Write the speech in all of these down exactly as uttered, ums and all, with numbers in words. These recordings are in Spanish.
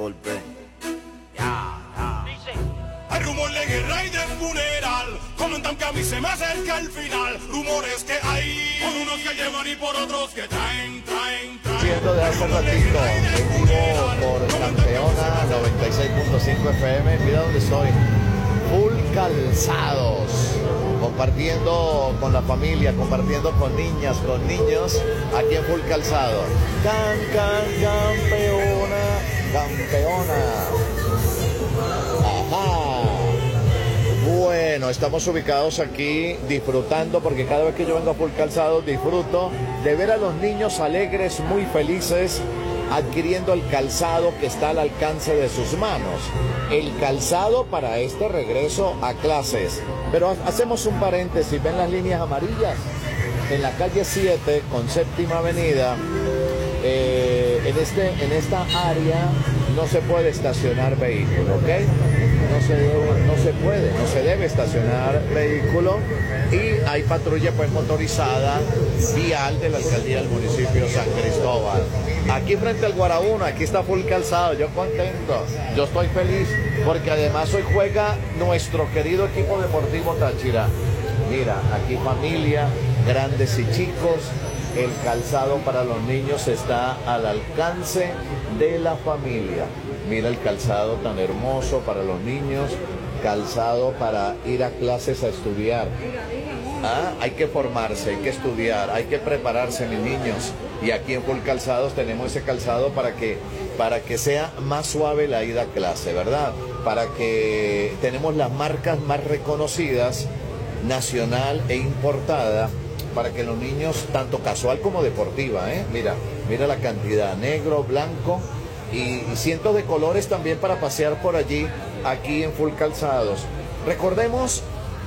golpe. Hay rumor de guerra y de funeral. Comentan que a mí se me acerca el final. Rumores que hay por unos que llevan y por otros que traen, traen, traen. Siendo de hace ratito, en vivo por Campeona noventa y seis punto cinco F M. Mira dónde estoy. Full Calzados. Compartiendo con la familia, compartiendo con niñas, con niños, aquí en Full Calzado. Can, can, campeona, campeona. Ajá. Bueno, estamos ubicados aquí disfrutando, porque cada vez que yo vengo a Full Calzado disfruto de ver a los niños alegres, muy felices, adquiriendo el calzado que está al alcance de sus manos. El calzado para este regreso a clases. Pero hacemos un paréntesis, ven las líneas amarillas. En la calle siete con Séptima Avenida, eh, en, este, en esta área no se puede estacionar vehículo, ¿ok? No se, debe, no se puede, no se debe estacionar vehículo, y hay patrulla pues motorizada vial de la alcaldía del municipio San Cristóbal. Aquí frente al Guaraúno, aquí está Full Calzado, yo contento, yo estoy feliz, porque además hoy juega nuestro querido equipo deportivo Táchira. Mira, aquí familia, grandes y chicos, el calzado para los niños está al alcance de la familia. Mira el calzado tan hermoso para los niños, calzado para ir a clases a estudiar. Ah, hay que formarse, hay que estudiar, hay que prepararse, mis niños. Y aquí en Full Calzados tenemos ese calzado para que, para que sea más suave la ida a clase, ¿verdad? Para que tenemos las marcas más reconocidas, nacional e importada, para que los niños, tanto casual como deportiva, ¿eh? Mira, mira la cantidad, negro, blanco y, y cientos de colores también para pasear por allí, aquí en Full Calzados. Recordemos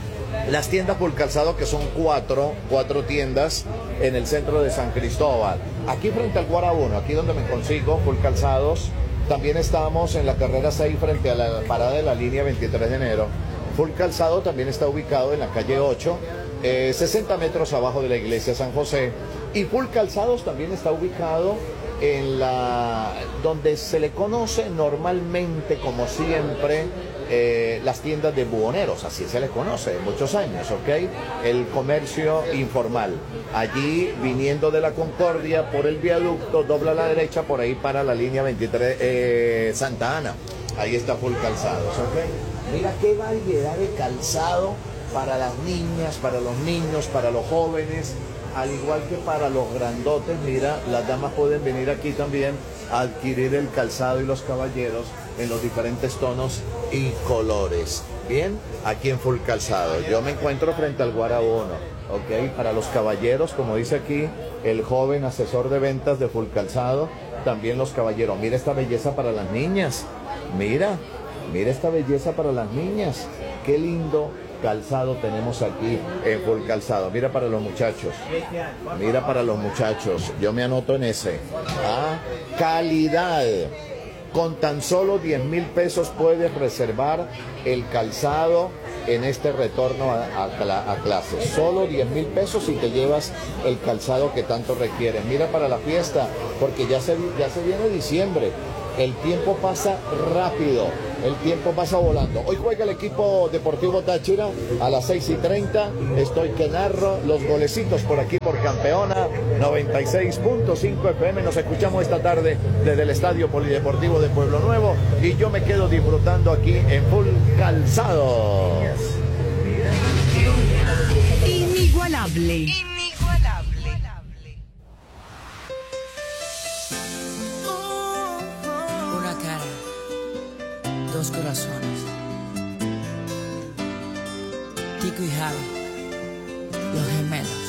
las tiendas Full Calzado, que son cuatro, cuatro tiendas en el centro de San Cristóbal. Aquí frente al Guaraúno, aquí donde me consigo, Full Calzados. También estamos en la carrera seis frente a la parada de la línea veintitrés de enero. Full Calzado también está ubicado en la calle ocho, eh, sesenta metros abajo de la iglesia San José. Y Full Calzados también está ubicado en la donde se le conoce normalmente, como siempre, eh, las tiendas de buhoneros, así se les conoce, muchos años, ¿ok? El comercio informal. Allí, viniendo de la Concordia por el viaducto, dobla a la derecha, por ahí para la línea veintitrés, eh, Santa Ana. Ahí está Full Calzados, ¿ok? Mira qué variedad de calzado para las niñas, para los niños, para los jóvenes, al igual que para los grandotes. Mira, las damas pueden venir aquí también a adquirir el calzado, y los caballeros en los diferentes tonos y colores. Bien, aquí en Full Calzado. Yo me encuentro frente al Guaraúno, ¿ok? Para los caballeros, como dice aquí el joven asesor de ventas de Full Calzado, también los caballeros. Mira esta belleza para las niñas. Mira, mira esta belleza para las niñas. Qué lindo calzado tenemos aquí en Full Calzado. Mira para los muchachos. Mira para los muchachos. Yo me anoto en ese. Ah, calidad. Con tan solo diez mil pesos puedes reservar el calzado en este retorno a, a, a clases. Solo diez mil pesos y te llevas el calzado que tanto requieres. Mira para la fiesta, porque ya se, ya se viene diciembre. El tiempo pasa rápido, el tiempo pasa volando. Hoy juega el equipo deportivo Táchira a las seis y treinta. Estoy que narro los golecitos por aquí por Campeona noventa y seis punto cinco F M. Nos escuchamos esta tarde desde el Estadio Polideportivo de Pueblo Nuevo, y yo me quedo disfrutando aquí en Full Calzados. Inigualable. Dos corazones, Tico y Javi, los gemelos.